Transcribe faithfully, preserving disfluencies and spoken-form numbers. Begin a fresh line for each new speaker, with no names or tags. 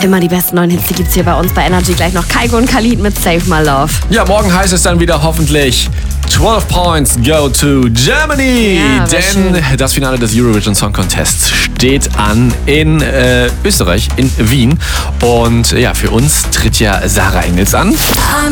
Immer die besten neuen Hits, die gibt's hier bei uns bei Energy. Gleich noch Kygo und Khalid mit Save My Love.
Ja, morgen heißt es dann wieder hoffentlich zwölf Points go to Germany.
Ja,
Denn
schön.
das Finale des Eurovision Song Contests steht an in äh, Österreich, in Wien. Und ja, für uns tritt ja Sarah Engels an.